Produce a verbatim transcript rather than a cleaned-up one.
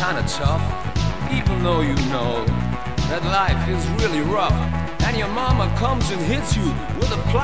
kinda tough, even though you know that life is really rough, and your mama comes and hits you with a